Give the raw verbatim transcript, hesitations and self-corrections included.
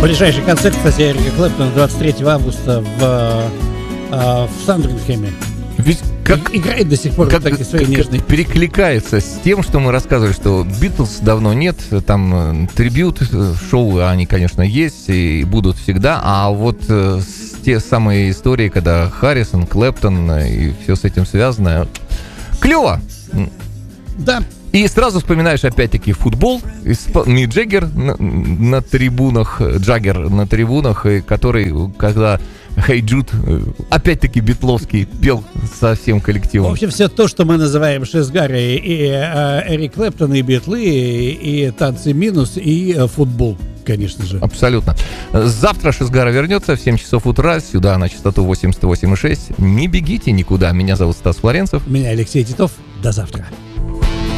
Ближайший концерт, кстати, Эрика Клэптона двадцать третьего августа в, в Сандрингхэме. Ведь как И, играет до сих пор как, вот так свои как нежные. перекликается с тем, что мы рассказывали, что Битлз давно нет, там трибют, шоу, они, конечно, есть и будут всегда, а вот э, те самые истории, когда Харрисон, Клэптон и все с этим связано, клево. Да. И сразу вспоминаешь опять-таки футбол, Мик Джаггер на, на трибунах, Джаггер на трибунах, и который, когда Hey Jude, опять-таки битловский, пел со всем коллективом. В общем, все то, что мы называем Шизгарой, и э, Эрик Клэптон, и битлы, и, и танцы минус, и э, футбол, конечно же. Абсолютно. Завтра Шизгара вернется в семь часов утра сюда на частоту восемьдесят восемь и шесть. Не бегите никуда. Меня зовут Стас Флоренцев. Меня Алексей Титов. До завтра.